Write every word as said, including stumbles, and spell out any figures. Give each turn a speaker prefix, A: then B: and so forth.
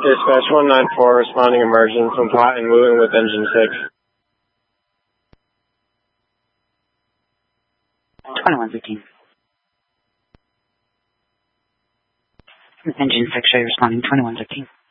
A: Dispatch one nine four responding emergence and plot and moving with engine six.
B: twenty-one fifteen. Engine six, show you responding twenty-one fifteen.